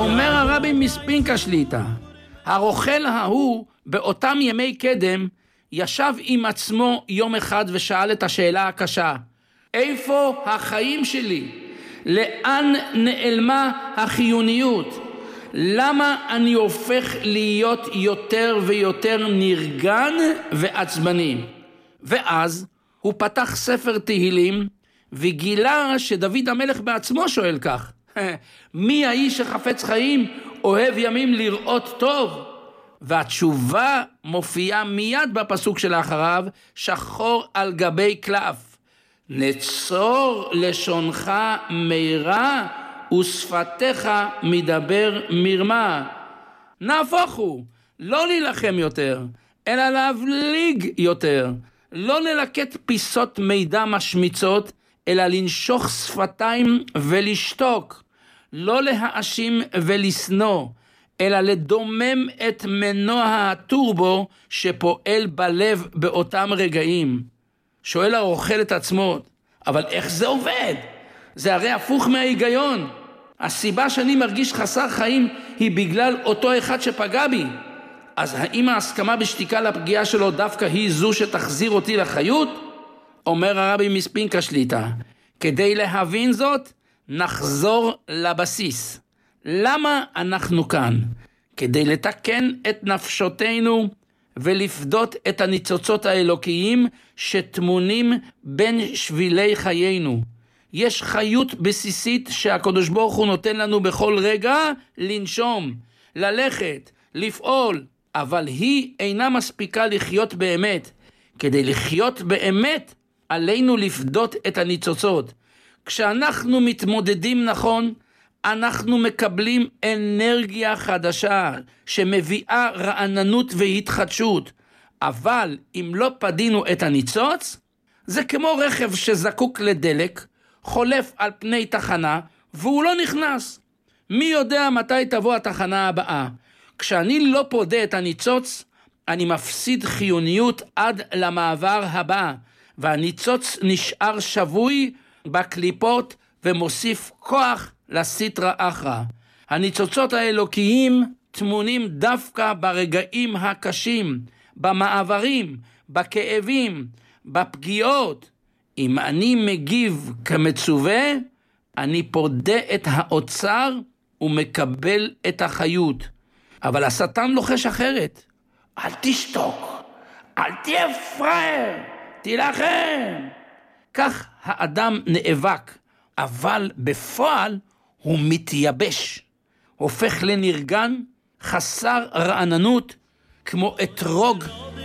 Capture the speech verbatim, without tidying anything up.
אומר הרבי מספינקה שליטה, הרוכל ההוא באותם ימי קדם ישב עם עצמו יום אחד ושאל את השאלה הקשה, איפה החיים שלי? לאן נעלמה החיוניות? למה אני הופך להיות יותר ויותר נרגן ועצבני? ואז הוא פתח ספר תהילים וגילה שדוד המלך בעצמו שואל כך, מי האיש שחפץ חיים אוהב ימים לראות טוב? והתשובה מופיעה מיד בפסוק שלאחריו, שחור על גבי קלף, נצור לשונך מירה ושפתיך מדבר מרמה. נהפוך הוא, לא להילחם יותר, אלא להבליג יותר, לא ללקט פיסות מידע משמיצות, אלא לנשוך שפתיים ולשתוק, לא להאשים ולסנוע, אלא לדומם את מנוע הטורבו שפועל בלב באותם רגעים. שואל הרוכל את עצמו, אבל איך זה עובד? זה הרי הפוך מההיגיון. הסיבה שאני מרגיש חסר חיים היא בגלל אותו אחד שפגע בי. אז האם ההסכמה בשתיקה לפגיעה שלו דווקא היא זו שתחזיר אותי לחיות? אומר הרבי מספינקה שליטה, כדי להבין זאת, נחזור לבסיס. למה אנחנו כאן? כדי לתקן את נפשותינו ולפדות את הניצוצות האלוקיים שתמונים בין שבילי חיינו. יש חיות בסיסית שהקדוש ברוך הוא נותן לנו בכל רגע לנשום, ללכת, לפעול, אבל היא אינה מספיקה לחיות באמת. כדי לחיות באמת, עלינו לפדות את הניצוצות. כשאנחנו מתמודדים נכון, אנחנו מקבלים אנרגיה חדשה שמביאה רעננות והתחדשות. אבל אם לא פדינו את הניצוץ, זה כמו רכב שזקוק לדלק, חולף על פני תחנה והוא לא נכנס. מי יודע מתי תבוא התחנה הבאה? כשאני לא פודה את הניצוץ, אני מפסיד חיוניות עד למעבר הבא, והניצוץ נשאר שבוי בקליפות ומוסיף כוח לסטרא אחרא. הניצוצות האלוקיים תמונים דווקא ברגעים הקשים, במעברים, בכאבים, בפגיעות. אם אני מגיב כמצווה, אני פודה את האוצר ומקבל את החיות. אבל השטן לוחש אחרת. אל תשתוק, אל תהיה פראייר, תילחם. כך האדם נאבק, אבל בפועל הוא מתייבש, הופך לנרגן, חסר רעננות, כמו אתרוג